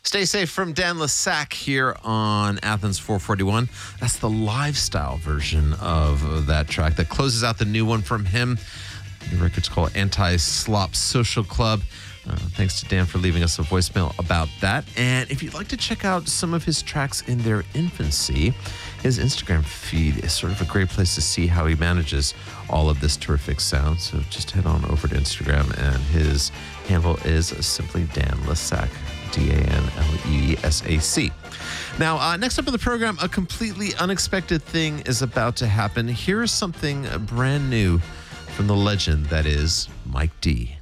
Stay safe from Dan Lessac here on Athens 441. That's the lifestyle version of that track that closes out the new one from him. The record's called Anti-Slop Social Club. Thanks to Dan for leaving us a voicemail about that. And if you'd like to check out some of his tracks in their infancy, his Instagram feed is sort of a great place to see how he manages all of this terrific sound. So just head on over to Instagram, and his handle is simply Dan Lessac, DANLESAC. Now, next up on the program, a completely unexpected thing is about to happen. Here's something brand new from the legend that is Mike D.